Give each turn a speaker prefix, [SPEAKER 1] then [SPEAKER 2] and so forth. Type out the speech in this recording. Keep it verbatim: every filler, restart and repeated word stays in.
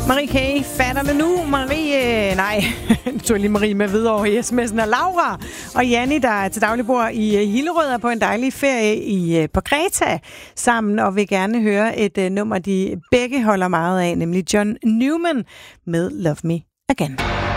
[SPEAKER 1] Marie K. fatter det nu. Marie, nej, nu tog jeg lige Marie med videre over i sms'en, og Laura og Janni, der er til daglig bor i Hillerød, er på en dejlig ferie i, på Kreta sammen, og vil gerne høre et uh, nummer, de begge holder meget af, nemlig John Newman med Love Me Again.